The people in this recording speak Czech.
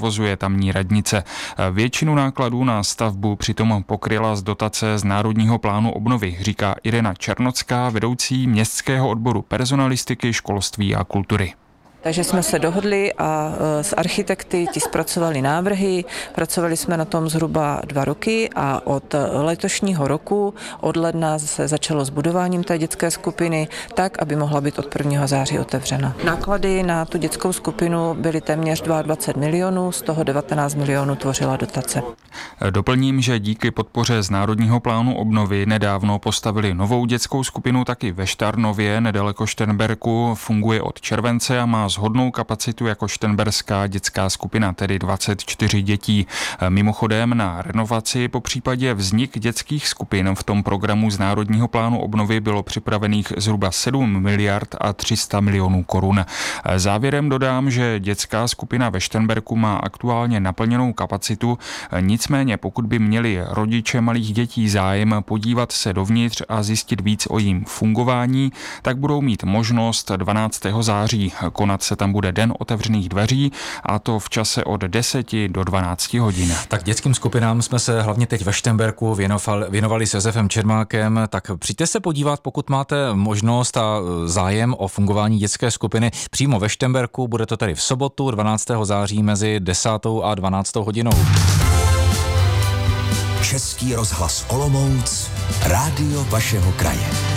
provozuje tamní radnice. Většinu nákladů na stavbu přitom pokryla z dotace z Národního plánu obnovy, říká Irena Černocká, vedoucí městského odboru personalistiky, školství a kultury. Takže jsme se dohodli a s architekty ti zpracovali návrhy, pracovali jsme na tom zhruba 2 roky a od letošního roku, od ledna se začalo s budováním té dětské skupiny tak, aby mohla být od 1. září otevřena. Náklady na tu dětskou skupinu byly téměř 22 milionů, z toho 19 milionů tvořila dotace. Doplním, že díky podpoře z Národního plánu obnovy nedávno postavili novou dětskou skupinu taky ve Štarnově, nedaleko Šternberku, funguje od července a má shodnou kapacitu jako šternberská dětská skupina, tedy 24 dětí. Mimochodem na renovaci, popřípadě vznik dětských skupin v tom programu z Národního plánu obnovy bylo připravených zhruba 7 miliard a 300 milionů korun. Závěrem dodám, že dětská skupina ve Šternberku má aktuálně naplněnou kapacitu, nicméně pokud by měli rodiče malých dětí zájem podívat se dovnitř a zjistit víc o jejím fungování, tak budou mít možnost 12. září. Konat se tam bude den otevřených dveří, a to v čase od 10 do 12 hodin. Tak dětským skupinám jsme se hlavně teď ve Šternberku věnovali s Josefem Čermákem, tak přijďte se podívat, pokud máte možnost a zájem o fungování dětské skupiny přímo ve Šternberku. Bude to tady v sobotu 12. září mezi 10. a 12. hodinou. Český rozhlas Olomouc, rádio vašeho kraje.